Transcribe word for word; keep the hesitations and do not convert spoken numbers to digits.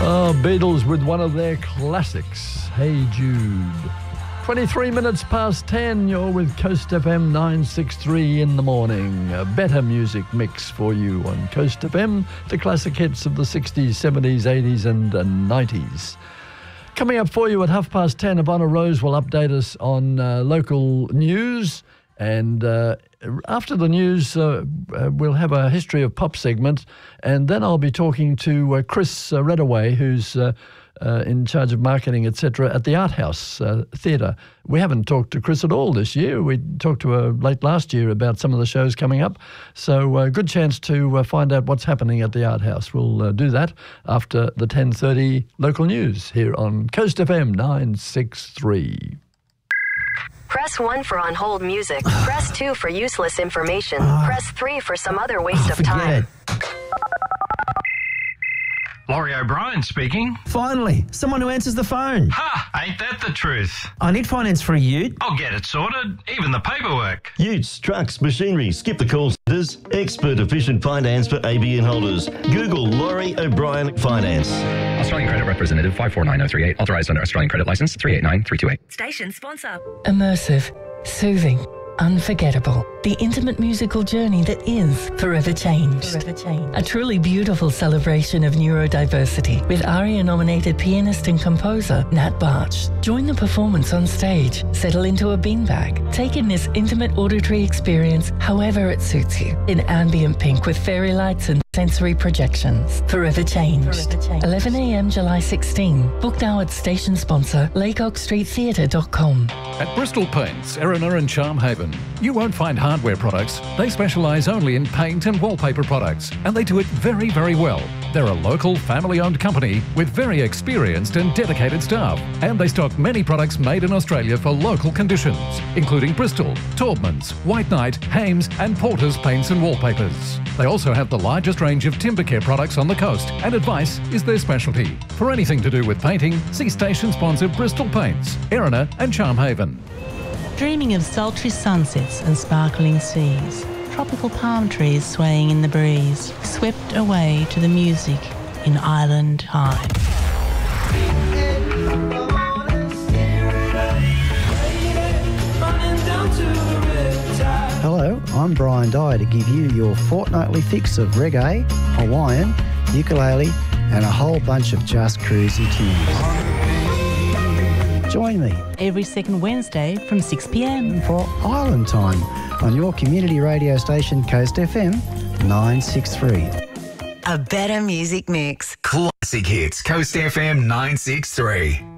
Oh, Beatles with one of their classics, Hey Jude. twenty-three minutes past ten, you're with Coast F M nine sixty-three in the morning. A better music mix for you on Coast F M, the classic hits of the sixties, seventies, eighties and uh, nineties. Coming up for you at half past ten, Ivana Rose will update us on uh, local news. And uh, after the news, uh, uh, we'll have a History of Pop segment. And then I'll be talking to uh, Chris uh, Redaway, who's uh, uh, in charge of marketing, et cetera, at the Art House uh, Theatre. We haven't talked to Chris at all this year. We talked to her late last year about some of the shows coming up. So a uh, good chance to uh, find out what's happening at the Art House. We'll uh, do that after the ten thirty local news here on Coast F M nine sixty-three. Press one for on-hold music. Press two for useless information. Press three for some other waste of time. Laurie O'Brien speaking. Finally, someone who answers the phone. Ha! Ain't that the truth? I need finance for a ute. I'll get it sorted, even the paperwork. Utes, trucks, machinery, skip the call centres. Expert efficient finance for A B N holders. Google Laurie O'Brien Finance. Australian Credit Representative five four nine zero three eight. Authorised under Australian Credit Licence three eight nine three two eight. Station sponsor. Immersive, soothing, unforgettable. The intimate musical journey that is Forever Changed. Forever Changed. A truly beautiful celebration of neurodiversity with ARIA-nominated pianist and composer Nat Barch. Join the performance on stage. Settle into a beanbag. Take in this intimate auditory experience however it suits you. In ambient pink with fairy lights and sensory projections. Forever Changed. Forever Changed. eleven a m July sixteenth. Book now at station sponsor laycock street theatre dot com. At Bristol Paints, Erina and Charmhaven, you won't find hardware products. They specialise only in paint and wallpaper products, and they do it very, very well. They're a local, family-owned company with very experienced and dedicated staff, and they stock many products made in Australia for local conditions, including Bristol, Taubmans, White Knight, Hames and Porter's paints and wallpapers. They also have the largest range of timber care products on the coast, and advice is their specialty. For anything to do with painting, see station sponsor Bristol Paints, Erina and Charmhaven. Dreaming of sultry sunsets and sparkling seas, tropical palm trees swaying in the breeze, swept away to the music in Island High. Hello, I'm Brian Dye to give you your fortnightly fix of reggae, Hawaiian, ukulele and a whole bunch of just cruisy tunes. Join me every second Wednesday from six p m for Island Time on your community radio station Coast F M nine sixty-three. A better music mix. Classic hits, Coast F M nine sixty-three.